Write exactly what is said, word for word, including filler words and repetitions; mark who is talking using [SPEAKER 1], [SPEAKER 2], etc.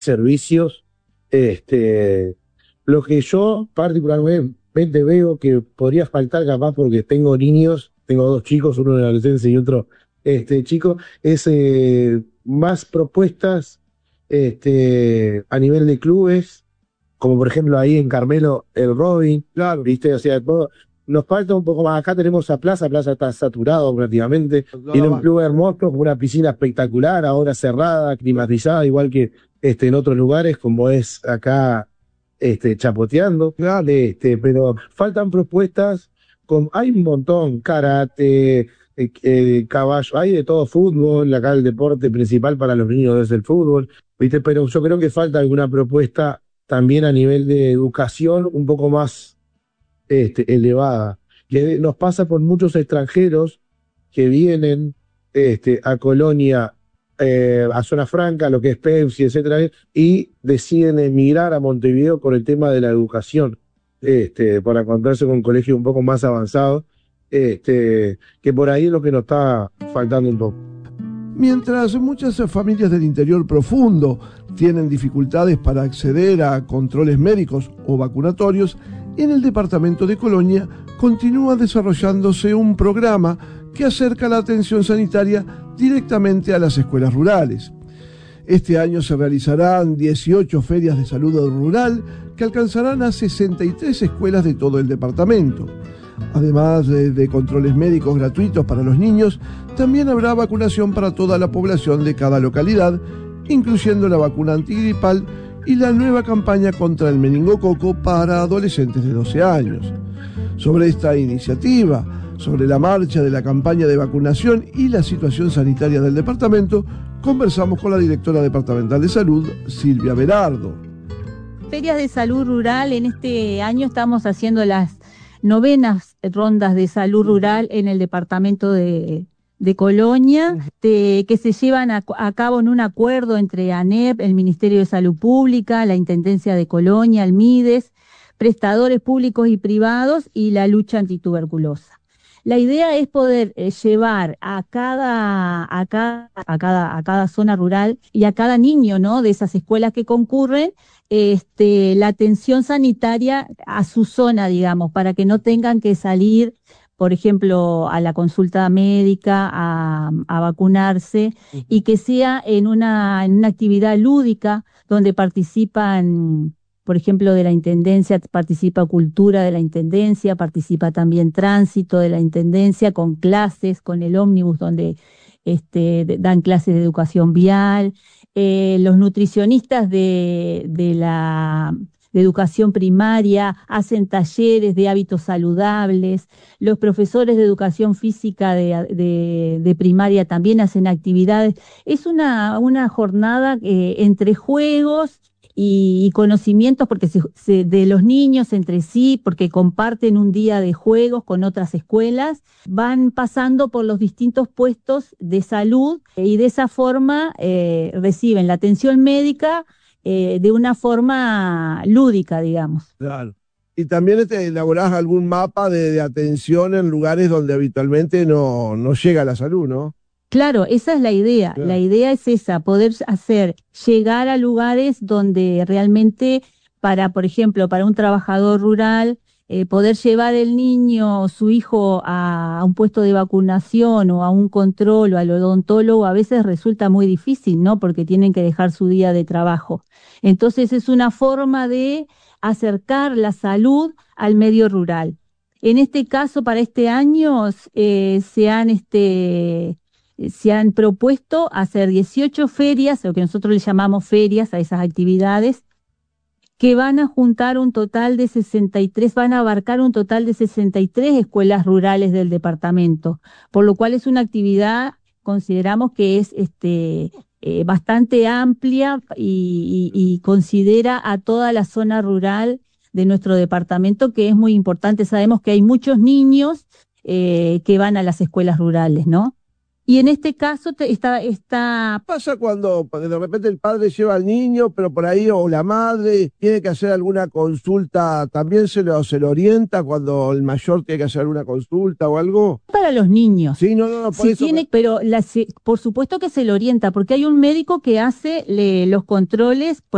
[SPEAKER 1] servicios. Este, lo que yo particularmente veo que podría faltar, capaz porque tengo niños, tengo dos chicos, uno en adolescencia y otro este, chico, es eh, más propuestas este, a nivel de clubes, como por ejemplo ahí en Carmelo, el Robin,
[SPEAKER 2] Claro,
[SPEAKER 1] ¿viste? O sea, todo- nos falta un poco más. Acá tenemos a Plaza, Plaza está saturado prácticamente.
[SPEAKER 2] no
[SPEAKER 1] Tiene
[SPEAKER 2] da
[SPEAKER 1] un
[SPEAKER 2] más.
[SPEAKER 1] club hermoso, con una piscina espectacular, ahora cerrada, climatizada, igual que este, en otros lugares, como es acá este, Chapoteando.
[SPEAKER 2] Claro.
[SPEAKER 1] Este, pero faltan propuestas, con, hay un montón, karate, eh, eh, caballo, hay de todo, fútbol, acá el deporte principal para los niños es el fútbol, ¿viste? Pero yo creo que falta alguna propuesta también a nivel de educación un poco más este, elevada, que nos pasa por muchos extranjeros que vienen este, a Colonia, eh, a Zona Franca, lo que es Pepsi, etcétera, y deciden emigrar a Montevideo por el tema de la educación, este, para encontrarse con colegios un poco más avanzados, este, que por ahí es lo que nos está faltando un poco.
[SPEAKER 2] Mientras muchas familias del interior profundo tienen dificultades para acceder a controles médicos o vacunatorios, en el departamento de Colonia continúa desarrollándose un programa que acerca la atención sanitaria directamente a las escuelas rurales. Este año se realizarán dieciocho ferias de salud rural que alcanzarán a sesenta y tres escuelas de todo el departamento. Además de, de controles médicos gratuitos para los niños, también habrá vacunación para toda la población de cada localidad, incluyendo la vacuna antigripal y la nueva campaña contra el meningococo para adolescentes de doce años. Sobre esta iniciativa, sobre la marcha de la campaña de vacunación y la situación sanitaria del departamento, conversamos con la directora departamental de salud, Silvia Berardo.
[SPEAKER 3] Ferias de salud rural, en este año estamos haciendo las novenas rondas de salud rural en el departamento de, de Colonia, de, que se llevan a, a cabo en un acuerdo entre ANEP, el Ministerio de Salud Pública, la Intendencia de Colonia, el MIDES, prestadores públicos y privados y la lucha antituberculosa. La idea es poder eh, llevar a cada, a cada, a cada, a cada zona rural y a cada niño, ¿no?, de esas escuelas que concurren, este, la atención sanitaria a su zona, digamos, para que no tengan que salir, por ejemplo, a la consulta médica, a, a vacunarse, y que sea en una, en una actividad lúdica donde participan, por ejemplo, de la Intendencia, participa Cultura de la Intendencia, participa también Tránsito de la Intendencia, con clases, con el ómnibus donde este, dan clases de educación vial, eh, los nutricionistas de, de la de educación primaria hacen talleres de hábitos saludables, los profesores de educación física de, de, de primaria también hacen actividades. Es una, una jornada eh, entre juegos y, y conocimientos porque se, se, de los niños entre sí, porque comparten un día de juegos con otras escuelas, van pasando por los distintos puestos de salud eh, y de esa forma eh, reciben la atención médica eh, de una forma lúdica, digamos.
[SPEAKER 2] Claro. Y también este, elaborás algún mapa de, de atención en lugares donde habitualmente no, no llega la salud, ¿no?
[SPEAKER 3] Claro, esa es la idea.
[SPEAKER 2] Claro.
[SPEAKER 3] La idea es esa, poder hacer llegar a lugares donde realmente para, por ejemplo, para un trabajador rural, eh, poder llevar el niño o su hijo a, a un puesto de vacunación o a un control o al odontólogo a veces resulta muy difícil, ¿no? Porque tienen que dejar su día de trabajo. Entonces es una forma de acercar la salud al medio rural. En este caso, para este año, eh, se han este se han propuesto hacer dieciocho ferias, lo que nosotros le llamamos ferias a esas actividades, que van a juntar un total de sesenta y tres, van a abarcar un total de sesenta y tres escuelas rurales del departamento, por lo cual es una actividad, consideramos que es este eh, bastante amplia y, y, y considera a toda la zona rural de nuestro departamento, que es muy importante. Sabemos que hay muchos niños eh, que van a las escuelas rurales, ¿no? Y en este caso te, está, está...
[SPEAKER 2] ¿Qué pasa cuando de repente el padre lleva al niño, pero por ahí, o la madre, tiene que hacer alguna consulta? ¿También se lo, se lo orienta cuando el mayor tiene que hacer alguna consulta o algo?
[SPEAKER 3] Para los niños.
[SPEAKER 2] Sí, no, no, no, por
[SPEAKER 3] si
[SPEAKER 2] eso
[SPEAKER 3] tiene,
[SPEAKER 2] me...
[SPEAKER 3] pero la, por supuesto que se lo orienta, porque hay un médico que hace le, los controles. Por